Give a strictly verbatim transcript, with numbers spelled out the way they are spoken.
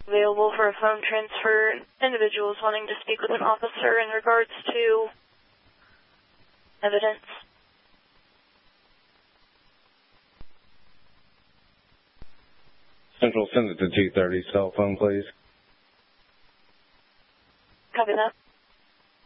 available for a phone transfer. Individuals wanting to speak with an officer in regards to evidence. Central, send it to two thirty. Cell phone, please. Copy that.